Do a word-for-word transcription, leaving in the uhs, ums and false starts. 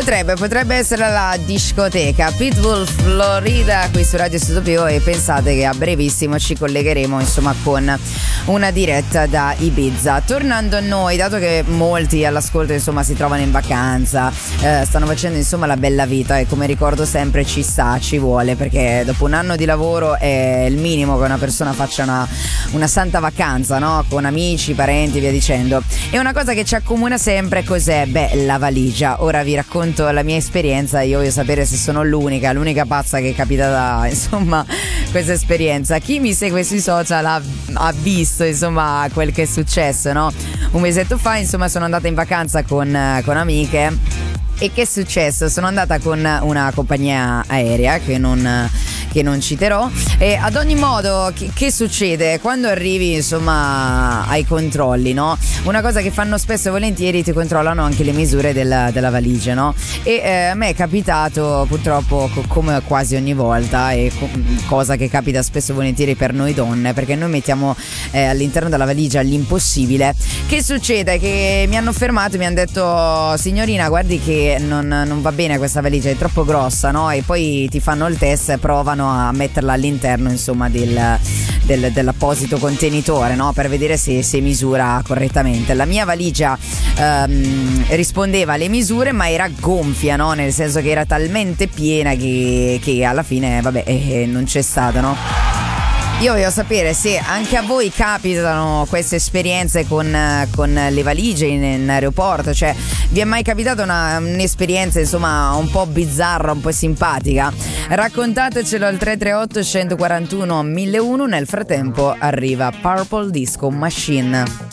Potrebbe, potrebbe essere la discoteca Pitbull Florida qui su Radio Studio, e pensate che a brevissimo ci collegheremo insomma con una diretta da Ibiza. Tornando a noi, dato che molti all'ascolto insomma si trovano in vacanza, eh, stanno facendo insomma la bella vita, e come ricordo sempre ci sta, ci vuole, perché dopo un anno di lavoro è il minimo che una persona faccia una, una santa vacanza, no? Con amici, parenti, via dicendo. E una cosa che ci accomuna sempre cos'è? Beh, la valigia. Ora vi racconto la mia esperienza. Io voglio sapere se sono l'unica, l'unica pazza che è capitata insomma questa esperienza. Chi mi segue sui social ha, ha visto insomma quel che è successo, no? Un mesetto fa insomma sono andata in vacanza con, con amiche. E che è successo? Sono andata con una compagnia aerea che non, che non citerò, e ad ogni modo che, che succede? Quando arrivi insomma ai controlli, no? Una cosa che fanno spesso e volentieri, ti controllano anche le misure della, della valigia, no? E eh, a me è capitato purtroppo, co- come quasi ogni volta, e co- cosa che capita spesso e volentieri per noi donne, perché noi mettiamo eh, all'interno della valigia l'impossibile. Che succede? Che mi hanno fermato e mi hanno detto: signorina, guardi che non, non va bene questa valigia, è troppo grossa, no? E poi ti fanno il test e provano a metterla all'interno insomma del, del, dell'apposito contenitore, no? Per vedere se, se misura correttamente. La mia valigia ehm, rispondeva alle misure, ma era gonfia, no? Nel senso che era talmente piena che, che alla fine vabbè eh, non c'è stata, no? Io voglio sapere se anche a voi capitano queste esperienze con, con le valigie in, in aeroporto. Cioè, vi è mai capitata una, un'esperienza insomma un po' bizzarra, un po' simpatica? Raccontatecelo al tre tre otto uno quattro uno mille uno. Nel frattempo arriva Purple Disco Machine.